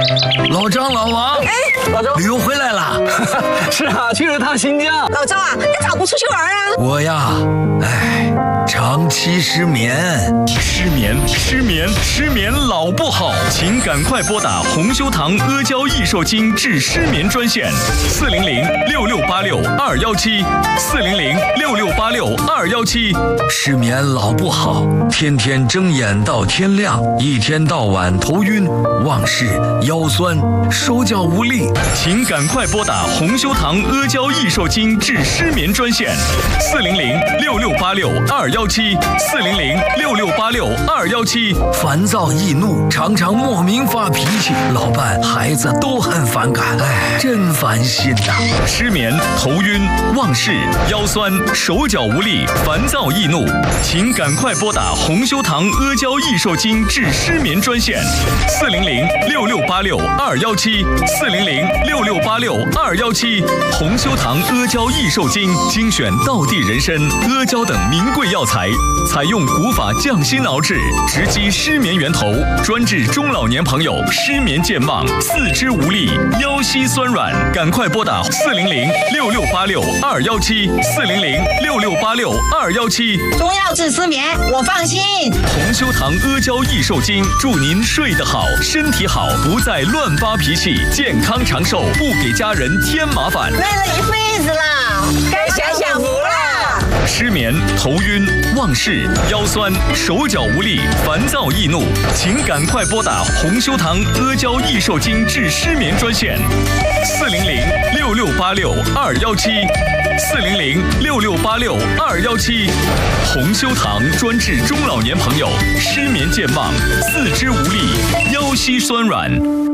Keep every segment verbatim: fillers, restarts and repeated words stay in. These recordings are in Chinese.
老张、老王， 哎， 老周， 旅游回来啦？ 是啊，去了趟新疆。 老周啊，你咋不出去玩啊？ 我呀，哎，长期失眠， 失眠，失眠，失眠老不好，请赶快拨打红修堂阿胶益寿精治失眠专线：四零零六六八六二幺七，四零零六六八六二幺七。 失眠老不好，天天睁眼到天亮，一天到晚头晕、忘事、腰酸、手脚无力， 请赶快拨打红修堂阿胶益寿精治失眠专线：四零零六六八六二幺七，四零零六六八六二幺七。 烦躁易怒，常常莫名发脾气，老伴、孩子都很反感，哎，真烦心呐、 失眠、头晕、忘事、腰酸、手脚无力、烦躁易怒，请赶快拨打红修堂阿胶益寿精治失眠专线：四零零六六八六二幺七，四零零六六八六二幺七。红修堂阿胶益寿精精选道地人参、阿胶等名贵药材，采用古法降心熬制，直击失眠源头，专治中老年朋友失眠健忘、四肢无力、腰膝酸软。赶快拨打四零零六六八六二幺七，四零零六六八六二幺七。 中药治失眠，我放心。 红修堂阿胶益寿精，祝您睡得好，身体好，不再乱发脾气，健康长寿，不给家人添麻烦。 累了一辈子了，该享享福了。 失眠、头晕、忘事、腰酸、手脚无力、烦躁易怒，请赶快拨打红修堂阿胶益寿精治失眠专线：四零零六六八六二幺七，四零零六六八六二幺七。红修堂专治中老年朋友失眠健忘、四肢无力、腰膝酸软。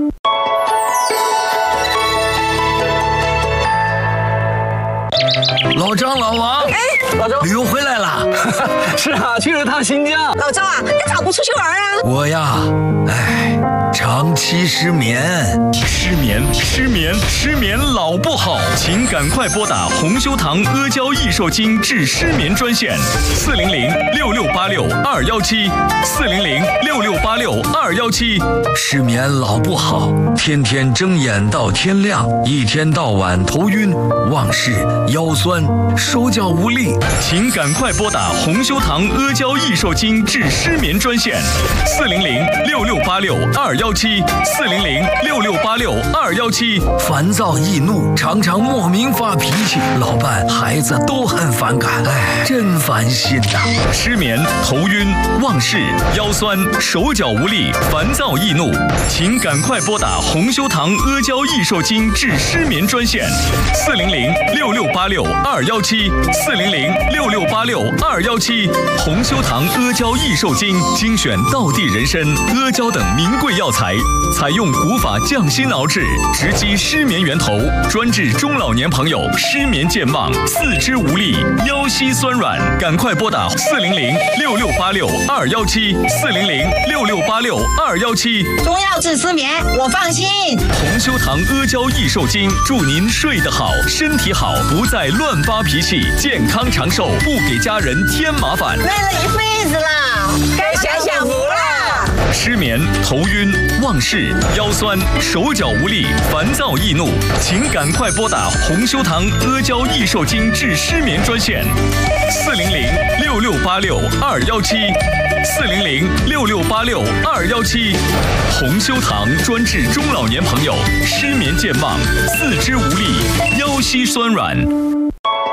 老张、老王， 哎， 老周， 旅游回来啦？ 是啊，去了趟新疆。 老周啊，你咋不出去玩啊？ 我呀，哎，长期失眠， 失眠，失眠，失眠老不好，请赶快拨打红修堂阿胶益寿精治失眠专线：四零零六六八六二幺七，四零零六六八六二幺七。 失眠老不好，天天睁眼到天亮，一天到晚头晕、忘事、腰酸、手脚无力， 请赶快拨打红修堂阿胶益寿精治失眠专线：四零零六六八六二幺七，四零零六六八六二幺七。 烦躁易怒，常常莫名发脾气，老伴、孩子都很反感，哎，真烦心呐、 失眠、头晕、忘事、腰酸、手脚无力、烦躁易怒，请赶快拨打红修堂阿胶益寿精治失眠专线：四零零六六八六二幺七，四零零六六八六二幺七。红修堂阿胶益寿精精选道地人参、阿胶等名贵药材，采用古法降心熬制，直击失眠源头，专治中老年朋友失眠健忘、四肢无力、腰膝酸软。赶快拨打四零零六六八六二幺七，四零零六六八六二幺七。 中药治失眠，我放心。 红修堂阿胶益寿精，祝您睡得好，身体好，不再乱发脾气，健康长寿，不给家人添麻烦。 累了一辈子了，该享享福了。 失眠、头晕、忘事、腰酸、手脚无力、烦躁易怒，请赶快拨打红修堂阿胶益寿精治失眠专线：四零零六六八六二幺七，四零零六六八六二幺七。红修堂专治中老年朋友失眠健忘、四肢无力、腰膝酸软。